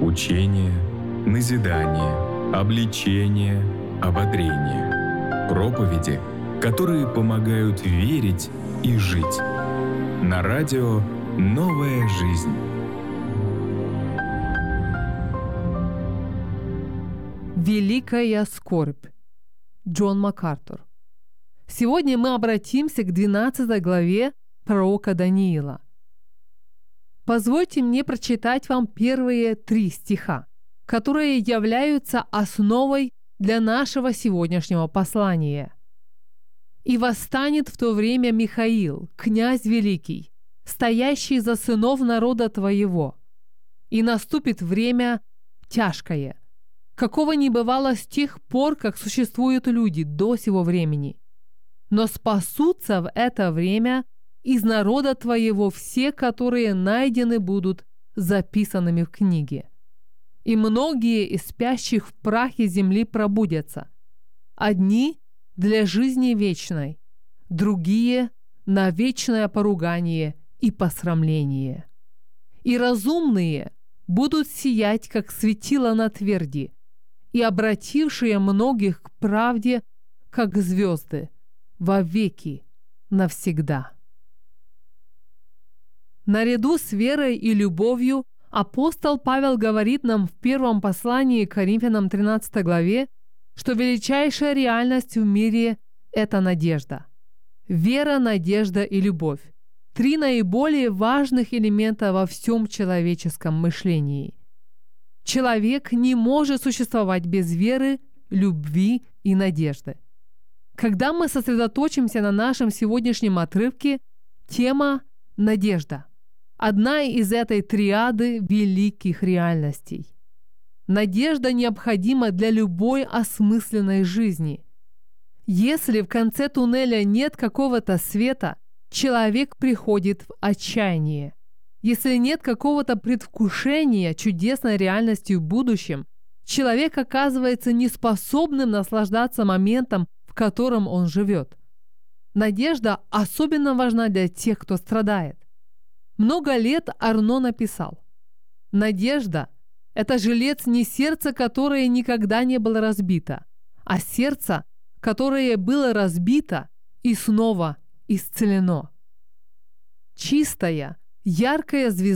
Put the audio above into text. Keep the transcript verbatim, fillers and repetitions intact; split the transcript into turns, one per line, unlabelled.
Учение, назидание, обличение, ободрение. Проповеди, которые помогают верить и жить. На радио «Новая жизнь».
Великая скорбь. Джон МакАртур. Сегодня мы обратимся к двенадцатой главе пророка Даниила. Позвольте мне прочитать вам первые три стиха, которые являются основой для нашего сегодняшнего послания. «И восстанет в то время Михаил, князь великий, стоящий за сынов народа твоего, и наступит время тяжкое, какого не бывало с тех пор, как существуют люди до сего времени. Но спасутся в это время из народа твоего все, которые найдены будут записанными в книге. И многие из спящих в прахе земли пробудятся. Одни для жизни вечной, другие на вечное поругание и посрамление. И разумные будут сиять, как светило на тверди, и обратившие многих к правде, как звезды, вовеки, навсегда». Наряду с верой и любовью апостол Павел говорит нам в первом послании к Коринфянам тринадцатой главе, что величайшая реальность в мире – это надежда. Вера, надежда и любовь – три наиболее важных элемента во всем человеческом мышлении. Человек не может существовать без веры, любви и надежды. Когда мы сосредоточимся на нашем сегодняшнем отрывке, тема – надежда. Одна из этой триады великих реальностей. Надежда необходима для любой осмысленной жизни. Если в конце туннеля нет какого-то света, человек приходит в отчаяние. Если нет какого-то предвкушения чудесной реальностью в будущем, человек оказывается неспособным наслаждаться моментом, в котором он живет. Надежда особенно важна для тех, кто страдает. Много лет Арно написал: «Надежда – это жилец не сердца, которое никогда не было разбито, а сердце, которое было разбито и снова исцелено». Чистая, яркая звезда